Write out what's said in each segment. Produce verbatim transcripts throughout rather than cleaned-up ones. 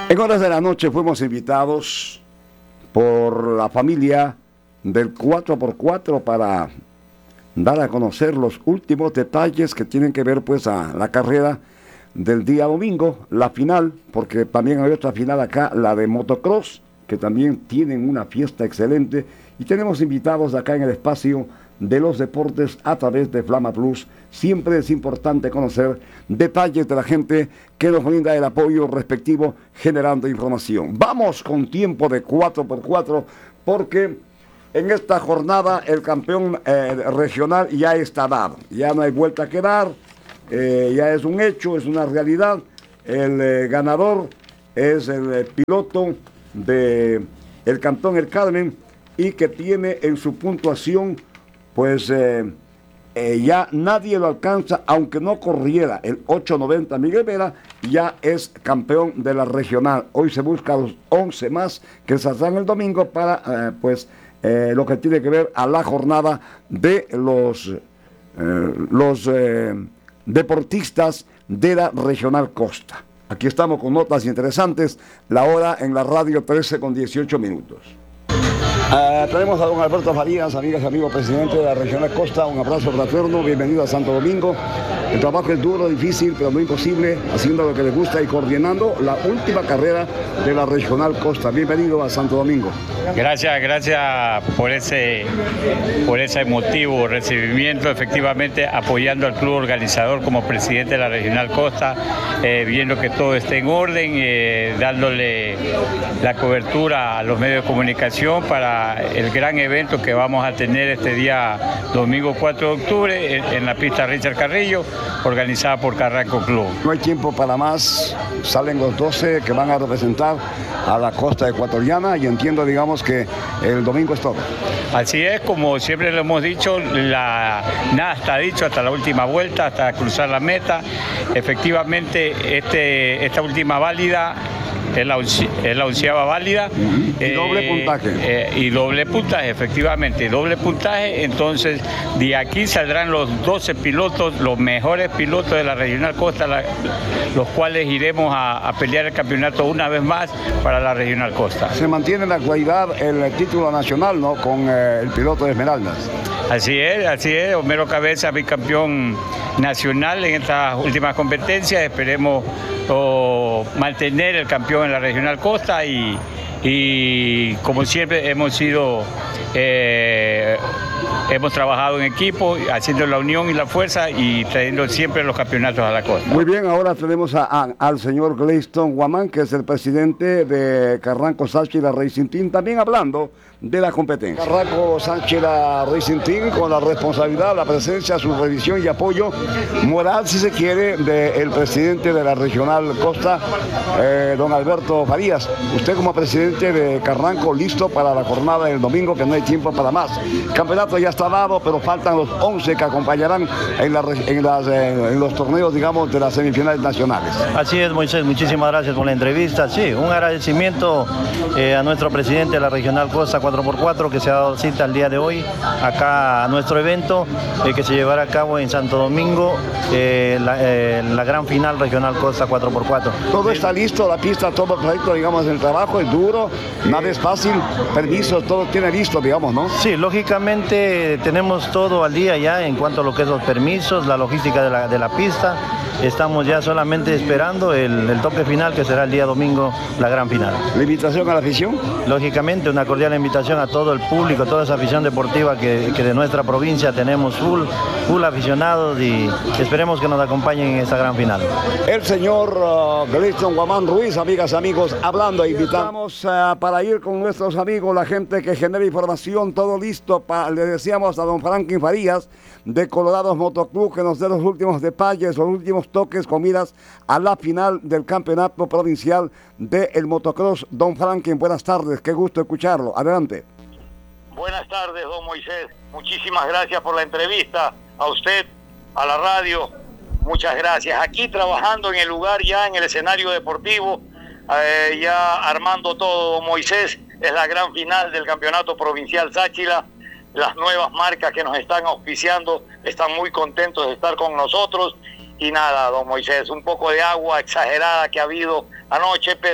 En horas de la noche fuimos invitados por la familia del cuatro por cuatro para dar a conocer los últimos detalles que tienen que ver pues a la carrera del día domingo, la final, porque también hay otra final acá, la de motocross, que también tienen una fiesta excelente, y tenemos invitados acá en el espacio de los deportes a través de Flama Plus. Siempre es importante conocer detalles de la gente que nos brinda el apoyo respectivo generando información. Vamos con tiempo de cuatro por cuatro porque en esta jornada el campeón eh, regional ya está dado, ya no hay vuelta que dar, eh, ya es un hecho, es una realidad. El eh, ganador es el eh, piloto de el Cantón El Carmen y que tiene en su puntuación pues eh, eh, ya nadie lo alcanza, aunque no corriera el ocho noventa Miguel Vera, ya es campeón de la regional. Hoy se busca los once más que saldrán el domingo para eh, pues eh, lo que tiene que ver a la jornada de los, eh, los eh, deportistas de la regional Costa. Aquí estamos con notas interesantes, la hora en la radio trece con dieciocho minutos. Uh, tenemos a don Alberto Farías, amigas y amigos, presidente de la Regional Costa. Un abrazo fraterno, bienvenido a Santo Domingo. El trabajo es duro, difícil, pero no imposible, haciendo lo que le gusta y coordinando la última carrera de la Regional Costa. Bienvenido a Santo Domingo. Gracias, gracias por ese, por ese emotivo recibimiento, efectivamente apoyando al club organizador como presidente de la Regional Costa, eh, viendo que todo esté en orden, eh, dándole la cobertura a los medios de comunicación para el gran evento que vamos a tener este día domingo cuatro de octubre en, en la pista Richard Carrillo, organizada por Carranco Club. No hay tiempo para más, salen los doce que van a representar a la costa ecuatoriana y entiendo, digamos, que el domingo es todo. Así es, como siempre lo hemos dicho, la, nada está dicho hasta la última vuelta, hasta cruzar la meta. Efectivamente, este, esta última válida es la, es la onceava válida. Uh-huh. Y eh, doble puntaje. Eh, y doble puntaje, efectivamente, doble puntaje. Entonces, de aquí saldrán los doce pilotos, los mejores pilotos de la Regional Costa, la, los cuales iremos a, a pelear el campeonato una vez más para la Regional Costa. Se mantiene en la actualidad el título nacional, ¿no?, con eh, el piloto de Esmeraldas. Así es, así es, Homero Cabeza, bicampeón nacional en estas últimas competencias. Esperemos oh, mantener el campeón en la Regional Costa y, y como siempre hemos sido, eh, hemos trabajado en equipo, haciendo la unión y la fuerza y trayendo siempre los campeonatos a la costa. Muy bien, ahora tenemos a, a, al señor Gleiston Guamán, que es el presidente de Carranco Sáchila Racing Team, también hablando de la competencia. Carranco Sáchila Racing Team, con la responsabilidad, la presencia, su revisión y apoyo moral, si se quiere, del presidente de la Regional Costa, eh, don Alberto Farías. Usted como presidente de Carranco, listo para la jornada del domingo, que no hay tiempo para más. El campeonato ya está dado, pero faltan los once que acompañarán en, la, en, las, en los torneos, digamos, de las semifinales nacionales. Así es, Moisés, muchísimas gracias por la entrevista. Sí, un agradecimiento eh, a nuestro presidente de la Regional Costa cuatro por cuatro que se ha dado cita el día de hoy acá a nuestro evento eh, que se llevará a cabo en Santo Domingo, eh, la, eh, la gran final Regional Costa cuatro por cuatro. Todo está listo, la pista, todo perfecto, digamos, el trabajo es duro, nada es fácil, permisos, todo tiene listo, digamos, ¿no? Sí, lógicamente tenemos todo al día ya en cuanto a lo que es los permisos, la logística de la, de la pista. Estamos ya solamente esperando el, el toque final, que será el día domingo, la gran final. ¿La invitación a la afición? Lógicamente, una cordial invitación a todo el público, toda esa afición deportiva que, que de nuestra provincia tenemos full, full aficionados, y esperemos que nos acompañen en esta gran final. El señor uh, Gleiston Guamán Ruiz, amigas y amigos, hablando, invitamos uh, para ir con nuestros amigos, la gente que genera información, todo listo. Pa, le decíamos a don Franklin Farías de Colorados Motoclub que nos dé los últimos detalles, los últimos toques, comidas a la final del campeonato provincial del motocross. Don Franklin, buenas tardes, qué gusto escucharlo. Adelante. Buenas tardes, don Moisés. Muchísimas gracias por la entrevista. A usted, a la radio, muchas gracias. Aquí trabajando en el lugar, ya en el escenario deportivo, eh, ya armando todo, don Moisés. Es la gran final del campeonato provincial Sáchila. Las nuevas marcas que nos están auspiciando están muy contentos de estar con nosotros. Y nada, don Moisés, un poco de agua exagerada que ha habido anoche, pero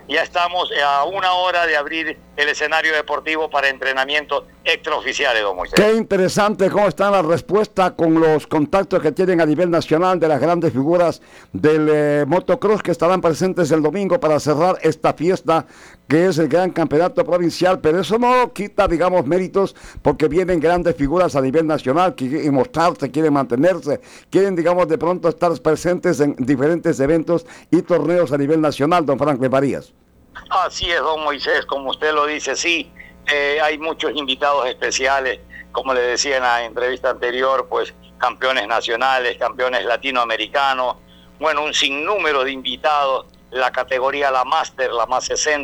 ya estamos a una hora de abrir el escenario deportivo para entrenamientos extraoficiales, don Moisés. Qué interesante cómo está la respuesta con los contactos que tienen a nivel nacional de las grandes figuras del eh, motocross que estarán presentes el domingo para cerrar esta fiesta que es el gran campeonato provincial, pero eso no quita, digamos, méritos, porque vienen grandes figuras a nivel nacional que quieren mostrarse, quieren mantenerse, quieren, digamos, de pronto estar presentes en diferentes eventos y torneos a nivel nacional, don Franklin Varías. Así es, don Moisés, como usted lo dice, sí, eh, hay muchos invitados especiales, como le decía en la entrevista anterior, pues campeones nacionales, campeones latinoamericanos, bueno, un sinnúmero de invitados, la categoría la Master, la más sesenta,